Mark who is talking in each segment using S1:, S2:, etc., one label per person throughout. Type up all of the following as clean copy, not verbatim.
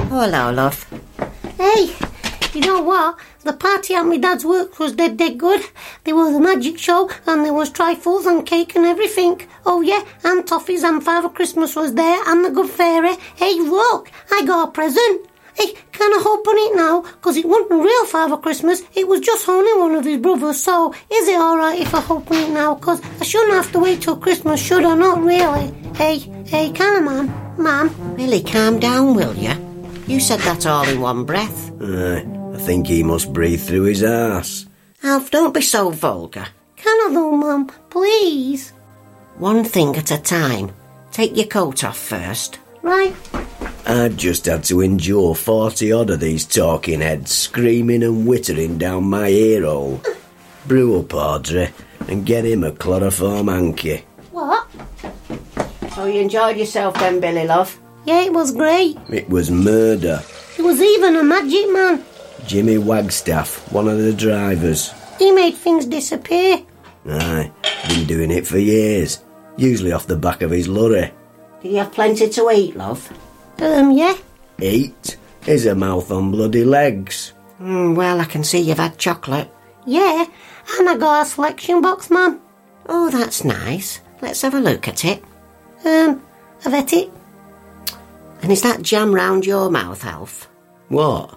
S1: Oh, hello, love.
S2: Hey, you know what? The party at my dad's work was dead good. There was a magic show and there was trifles and cake and everything. Oh yeah, and toffees and Father Christmas was there and the Good Fairy. Hey, look, I got a present. Hey, can I open it now? 'Cause it wasn't real Father Christmas. It was just only one of his brothers. So, is it alright if I open it now? 'Cause I shouldn't have to wait till Christmas, should I? Not really. Hey, can I, Mum? Mum?
S1: Billy, calm down, will you? You said that all in one breath.
S3: I think he must breathe through his arse.
S1: Alf, don't be so vulgar.
S2: Can I though, Mum? Please?
S1: One thing at a time. Take your coat off first.
S2: Right.
S3: I've just had to endure 40 odd of these talking heads screaming and whittering down my ear hole. Brew up, Audrey, and get him a chloroform hanky.
S2: What?
S1: So you enjoyed yourself then, Billy, love?
S2: Yeah, it was great.
S3: It was murder.
S2: There was even a magic man.
S3: Jimmy Wagstaff, one of the drivers.
S2: He made things disappear.
S3: Aye, been doing it for years. Usually off the back of his lorry.
S1: Did you have plenty to eat, love?
S2: Yeah.
S3: Eat? Here's a mouth on bloody legs.
S1: Well, I can see you've had chocolate.
S2: Yeah, and I got a selection box, Mum.
S1: Oh, that's nice. Let's have a look at it.
S2: I've ate it.
S1: And is that jam round your mouth, Alf?
S3: What?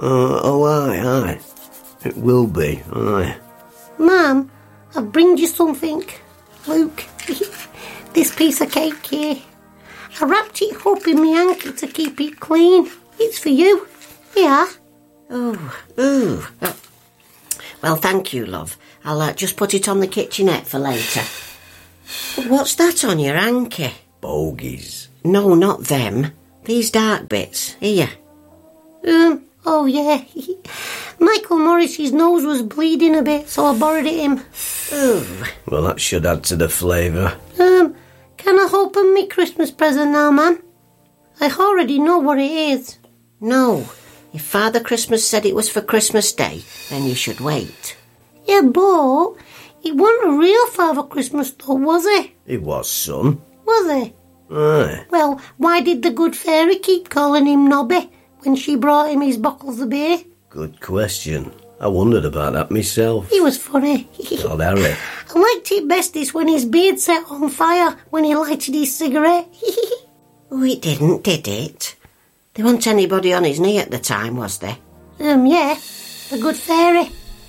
S3: Aye. It will be, aye.
S2: Mum, I've bring you something. Look, this piece of cake here. I wrapped it up in my hanky to keep it clean. It's for you. Yeah.
S1: Ooh. Well, thank you, love. I'll just put it on the kitchenette for later. What's that on your hanky?
S3: Bogies.
S1: No, not them. These dark bits. Here.
S2: Oh yeah. Michael Morris's nose was bleeding a bit, so I borrowed it him.
S1: Ooh.
S3: Well, that should add to the flavour.
S2: Can I open me Christmas present now, Mum? I already know what it is.
S1: No. If Father Christmas said it was for Christmas Day, then you should wait.
S2: Yeah, but it wasn't a real Father Christmas though, was it?
S3: It was, son.
S2: Was it?
S3: Aye.
S2: Well, why did the Good Fairy keep calling him Nobby when she brought him his bottles of beer?
S3: Good question. I wondered about that myself.
S2: He was funny.
S3: God, Harry.
S2: I liked it bestest when his beard set on fire when he lighted his cigarette.
S1: Oh, it didn't, did it? There wasn't anybody on his knee at the time, was there?
S2: Yeah, the Good Fairy.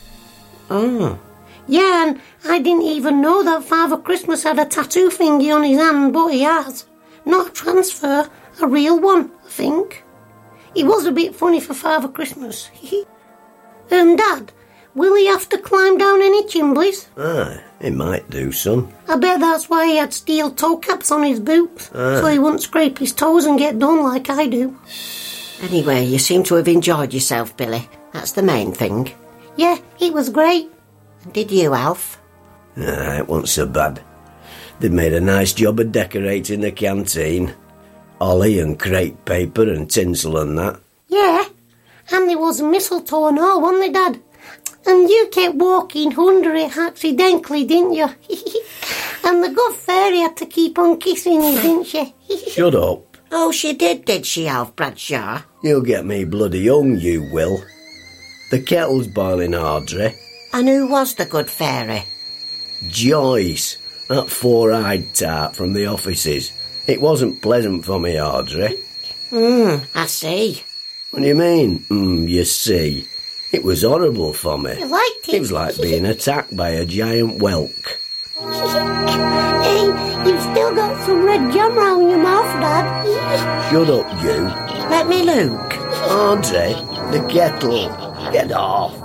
S1: Oh.
S2: Yeah, and I didn't even know that Father Christmas had a tattoo thingy on his hand, but he has. Not a transfer, a real one, I think. It was a bit funny for Father Christmas. Dad, will he have to climb down any chimneys?
S3: Aye, it might do, son.
S2: I bet that's why he had steel toe caps on his boots, so he wouldn't scrape his toes and get done like I do.
S1: Anyway, you seem to have enjoyed yourself, Billy. That's the main thing.
S2: Yeah, it was great.
S1: And did you, Alf?
S3: It wasn't so bad. They'd made a nice job of decorating the canteen. Holly and crepe paper and tinsel and that.
S2: Yeah, and there was mistletoe and all, wasn't there, Dad? And you kept walking under it accidentally, didn't you? And the Good Fairy had to keep on kissing you, didn't she?
S3: Shut up.
S1: Oh, she did she, Alf Bradshaw?
S3: You'll get me bloody young, you will. The kettle's boiling, Audrey.
S1: And who was the Good Fairy?
S3: Joyce, that four-eyed tart from the offices. It wasn't pleasant for me, Audrey.
S1: I see.
S3: What do you mean, you see? It was horrible for me.
S2: You liked it?
S3: It was like being attacked by a giant whelk.
S2: Hey, you've still got some red jam round your mouth, Dad.
S3: Shut up, you.
S1: Let me look.
S3: Audrey, the kettle. Get off.